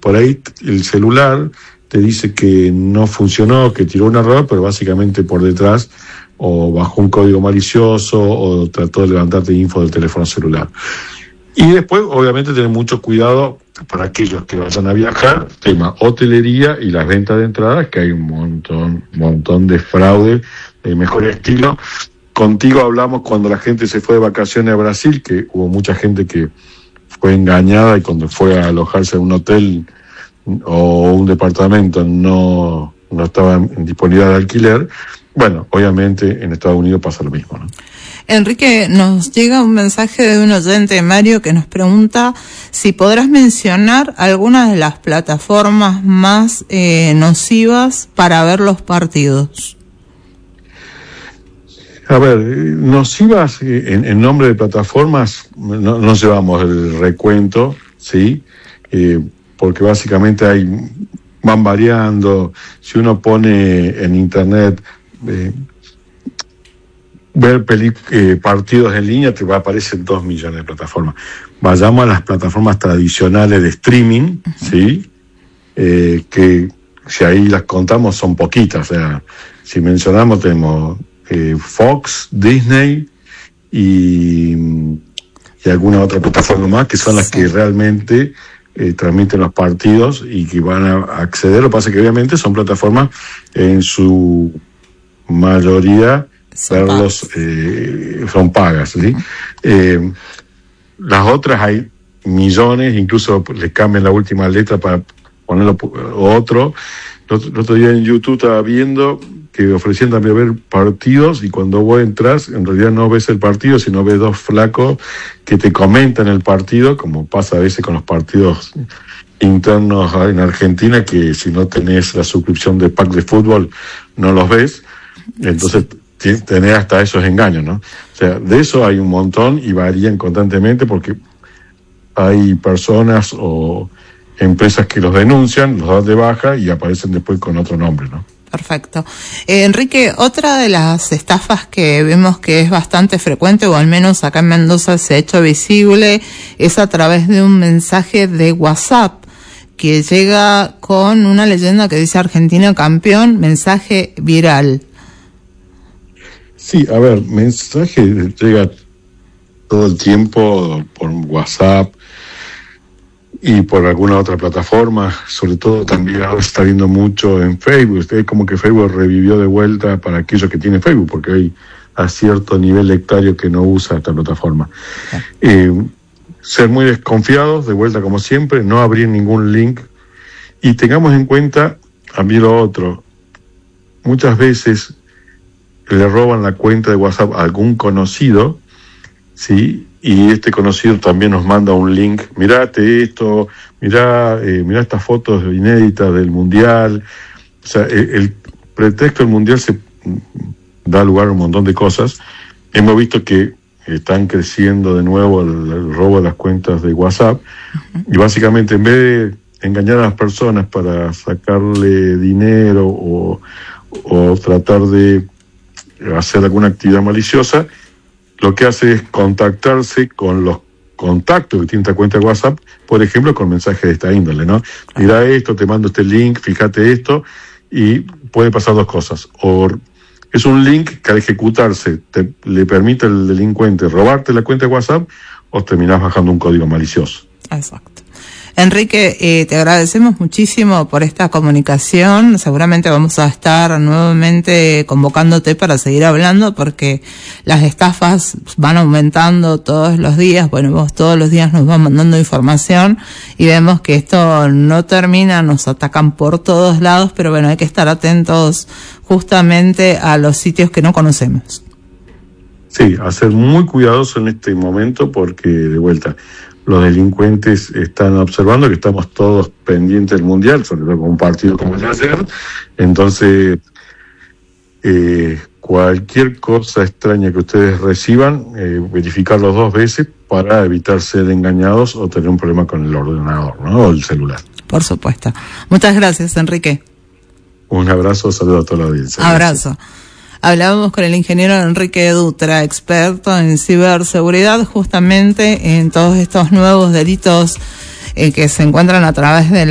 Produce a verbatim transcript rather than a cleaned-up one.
por ahí el celular te dice que no funcionó, que tiró un error, pero básicamente por detrás o bajó un código malicioso o trató de levantarte info del teléfono celular. Y después, obviamente, tener mucho cuidado para aquellos que vayan a viajar, tema hotelería y las ventas de entradas, que hay un montón, montón de fraude de mejor estilo. Contigo hablamos cuando la gente se fue de vacaciones a Brasil, que hubo mucha gente que fue engañada y cuando fue a alojarse en un hotel o un departamento no, no estaba en disponibilidad de alquiler. Bueno, obviamente en Estados Unidos pasa lo mismo, ¿no? Enrique, nos llega un mensaje de un oyente, Mario, que nos pregunta si podrás mencionar algunas de las plataformas más eh, nocivas para ver los partidos. A ver, nocivas en, en nombre de plataformas, no, no llevamos el recuento, ¿sí? Eh, porque básicamente hay, van variando. Si uno pone en internet eh, ver peli, eh, partidos en línea, te va a aparecer dos millones de plataformas. Vayamos a las plataformas tradicionales de streaming, ¿sí? Eh, que si ahí las contamos son poquitas. O sea, si mencionamos tenemos eh, Fox, Disney y, y alguna otra plataforma más, que son las que realmente eh, transmiten los partidos y que van a acceder. Lo que pasa es que obviamente son plataformas en su mayoría verlos eh, son pagas, ¿sí? Uh-huh. Eh, las otras hay millones, incluso les cambian la última letra para ponerlo otro. El otro día en YouTube estaba viendo que ofrecían también ver partidos y cuando vos entras, en realidad no ves el partido, sino ves dos flacos que te comentan el partido, como pasa a veces con los partidos internos en Argentina, que si no tenés la suscripción de pack de fútbol, no los ves. Entonces tenés hasta esos engaños, ¿no? O sea, de eso hay un montón y varían constantemente porque hay personas o empresas que los denuncian, los dan de baja y aparecen después con otro nombre, ¿no? Perfecto. Eh, Enrique, otra de las estafas que vemos que es bastante frecuente, o al menos acá en Mendoza se ha hecho visible, es a través de un mensaje de WhatsApp que llega con una leyenda que dice Argentina campeón, mensaje viral. Sí, a ver, mensaje llega todo el tiempo por WhatsApp y por alguna otra plataforma, sobre todo también ahora se está viendo mucho en Facebook. Es como que Facebook revivió de vuelta para aquellos que tienen Facebook, porque hay a cierto nivel lectario que no usa esta plataforma. Ah. Eh, ser muy desconfiados, de vuelta como siempre, no abrir ningún link y tengamos en cuenta, a mí lo otro, muchas veces le roban la cuenta de WhatsApp a algún conocido, ¿sí? Y este conocido también nos manda un link, mirate esto, mirá, eh, mirá estas fotos inéditas del Mundial. O sea, el, el pretexto del Mundial se da lugar a un montón de cosas. Hemos visto que están creciendo de nuevo el, el robo de las cuentas de WhatsApp, uh-huh. Y básicamente en vez de engañar a las personas para sacarle dinero o, o tratar de hacer alguna actividad maliciosa, lo que hace es contactarse con los contactos que tiene esta cuenta de WhatsApp, por ejemplo, con mensajes de esta índole, ¿no? Mira esto, te mando este link, fíjate esto, y puede pasar dos cosas. O es un link que al ejecutarse te, le permite al delincuente robarte la cuenta de WhatsApp, o terminás bajando un código malicioso. Exacto. Enrique, eh, te agradecemos muchísimo por esta comunicación. Seguramente vamos a estar nuevamente convocándote para seguir hablando porque las estafas van aumentando todos los días. Bueno, vos todos los días nos vas mandando información y vemos que esto no termina, nos atacan por todos lados, pero bueno, hay que estar atentos justamente a los sitios que no conocemos. Sí, a ser muy cuidadoso en este momento porque, de vuelta, los delincuentes están observando que estamos todos pendientes del Mundial, sobre todo con un partido como el de ayer. Entonces, eh, cualquier cosa extraña que ustedes reciban, eh, verificarlo dos veces para evitar ser engañados o tener un problema con el ordenador, ¿no? O el celular. Por supuesto. Muchas gracias, Enrique. Un abrazo, saludo a toda la audiencia. Abrazo. Gracias. Hablábamos con el ingeniero Enrique Dutra, experto en ciberseguridad, justamente en todos estos nuevos delitos eh, que se encuentran a través de la